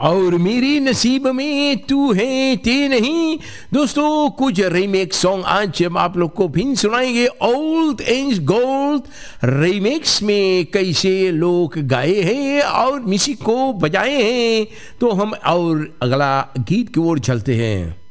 और मेरे नसीब में तू है ते नहीं। दोस्तों कुछ रीमेक्स सॉन्ग आज हम आप लोग को फिर सुनाएंगे। ओल्ड एज गोल्ड रीमेक्स में कैसे लोग गाए हैं और म्यूजिक को बजाए हैं। तो हम और अगला गीत की ओर चलते हैं।